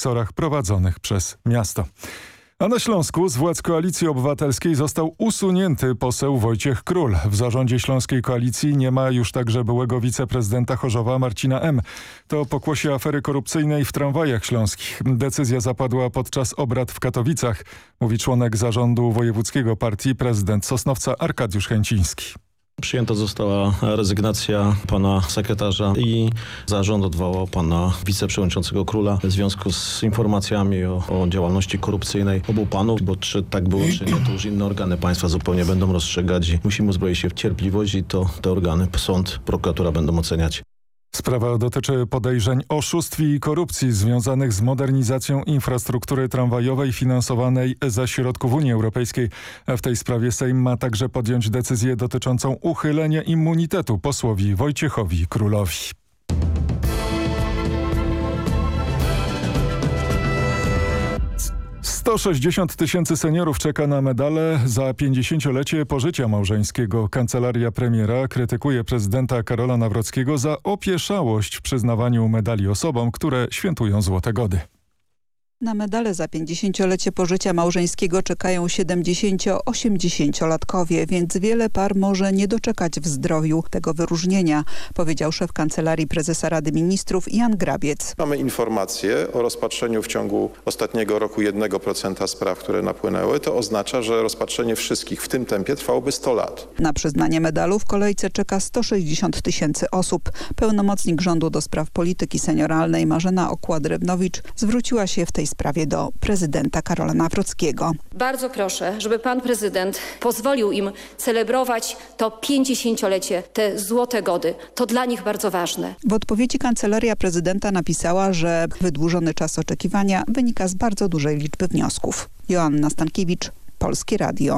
SOR-ach prowadzonych przez miasto. A na Śląsku z władz Koalicji Obywatelskiej został usunięty poseł Wojciech Król. W zarządzie Śląskiej Koalicji nie ma już także byłego wiceprezydenta Chorzowa Marcina M. To pokłosie afery korupcyjnej w tramwajach śląskich. Decyzja zapadła podczas obrad w Katowicach, mówi członek zarządu wojewódzkiego partii prezydent Sosnowca Arkadiusz Chęciński. Przyjęta została rezygnacja pana sekretarza i zarząd odwołał pana wiceprzewodniczącego Króla w związku z informacjami o działalności korupcyjnej obu panów, bo czy tak było, czy nie, to już inne organy państwa zupełnie będą rozstrzygać i musimy uzbroić się w cierpliwość i to te organy, sąd, prokuratura będą oceniać. Sprawa dotyczy podejrzeń oszustw i korupcji związanych z modernizacją infrastruktury tramwajowej finansowanej ze środków Unii Europejskiej. W tej sprawie Sejm ma także podjąć decyzję dotyczącą uchylenia immunitetu posłowi Wojciechowi Królowi. Sto 60 000 seniorów czeka na medale za 50-lecie pożycia małżeńskiego. Kancelaria premiera krytykuje prezydenta Karola Nawrockiego za opieszałość w przyznawaniu medali osobom, które świętują złote gody. Na medale za 50-lecie pożycia małżeńskiego czekają 70-80-latkowie, więc wiele par może nie doczekać w zdrowiu tego wyróżnienia, powiedział szef Kancelarii Prezesa Rady Ministrów Jan Grabiec. Mamy informacje o rozpatrzeniu w ciągu ostatniego roku 1% spraw, które napłynęły. To oznacza, że rozpatrzenie wszystkich w tym tempie trwałoby 100 lat. Na przyznanie medalu w kolejce czeka 160 000 osób. Pełnomocnik rządu do spraw polityki senioralnej Marzena Okła-Drewnowicz zwróciła się w tej sprawie do prezydenta Karola Nawrockiego. Bardzo proszę, żeby pan prezydent pozwolił im celebrować to 50-lecie, te złote gody. To dla nich bardzo ważne. W odpowiedzi kancelaria prezydenta napisała, że wydłużony czas oczekiwania wynika z bardzo dużej liczby wniosków. Joanna Stankiewicz, Polskie Radio.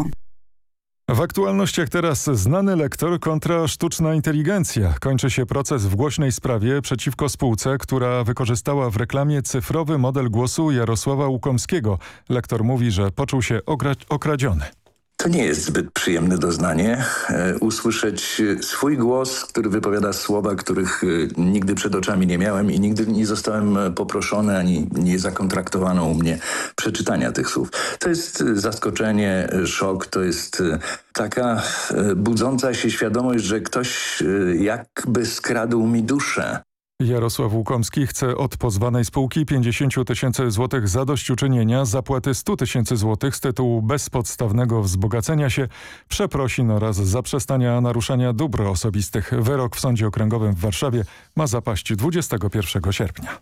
W aktualnościach teraz znany lektor kontra sztuczna inteligencja. Kończy się proces w głośnej sprawie przeciwko spółce, która wykorzystała w reklamie cyfrowy model głosu Jarosława Łukomskiego. Lektor mówi, że poczuł się okradziony. To nie jest zbyt przyjemne doznanie, usłyszeć swój głos, który wypowiada słowa, których nigdy przed oczami nie miałem i nigdy nie zostałem poproszony, ani nie zakontraktowano u mnie przeczytania tych słów. To jest zaskoczenie, szok, to jest taka budząca się świadomość, że ktoś jakby skradł mi duszę. Jarosław Łukomski chce od pozwanej spółki 50 000 złotych zadośćuczynienia, zapłaty 100 000 złotych z tytułu bezpodstawnego wzbogacenia się, przeprosin oraz zaprzestania naruszania dóbr osobistych. Wyrok w Sądzie Okręgowym w Warszawie ma zapaść 21 sierpnia.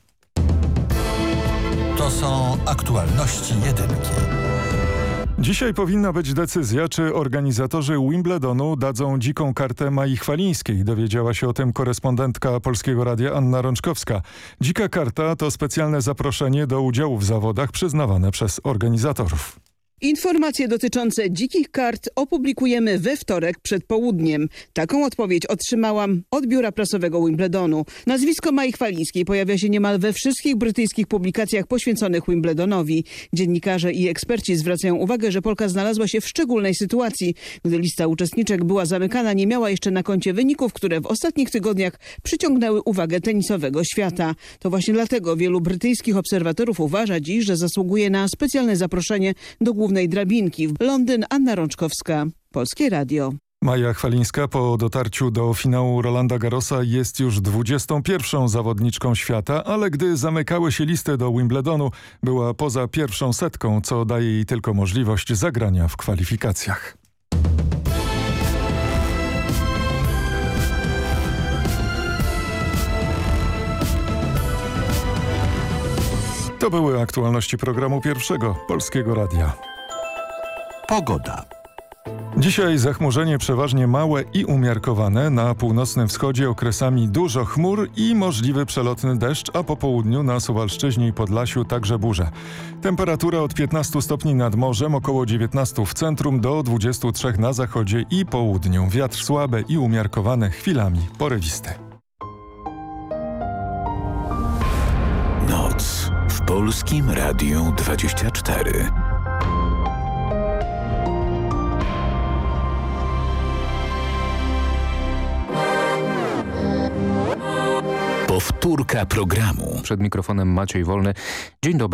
To są aktualności jedynki. Dzisiaj powinna być decyzja, czy organizatorzy Wimbledonu dadzą dziką kartę Mai Chwalińskiej. Dowiedziała się o tym korespondentka Polskiego Radia Anna Rączkowska. Dzika karta to specjalne zaproszenie do udziału w zawodach przyznawane przez organizatorów. Informacje dotyczące dzikich kart opublikujemy we wtorek przed południem. Taką odpowiedź otrzymałam od biura prasowego Wimbledonu. Nazwisko Mai Chwalińskiej pojawia się niemal we wszystkich brytyjskich publikacjach poświęconych Wimbledonowi. Dziennikarze i eksperci zwracają uwagę, że Polka znalazła się w szczególnej sytuacji. Gdy lista uczestniczek była zamykana, nie miała jeszcze na koncie wyników, które w ostatnich tygodniach przyciągnęły uwagę tenisowego świata. To właśnie dlatego wielu brytyjskich obserwatorów uważa dziś, że zasługuje na specjalne zaproszenie do głównej drabinki. Londyn, Anna Rączkowska, Polskie Radio. Maja Chwalińska po dotarciu do finału Rolanda Garrosa jest już 21. zawodniczką świata, ale gdy zamykały się listy do Wimbledonu, była poza pierwszą setką, co daje jej tylko możliwość zagrania w kwalifikacjach. To były aktualności programu Pierwszego Polskiego Radia. Pogoda. Dzisiaj zachmurzenie przeważnie małe i umiarkowane. Na północnym wschodzie okresami dużo chmur i możliwy przelotny deszcz, a po południu na Suwalszczyźnie i Podlasiu także burze. Temperatura od 15 stopni nad morzem, około 19 w centrum do 23 na zachodzie i południu. Wiatr słaby i umiarkowany, chwilami porywisty. Noc w Polskim Radiu 24. Powtórka programu. Przed mikrofonem Maciej Wolny. Dzień dobry.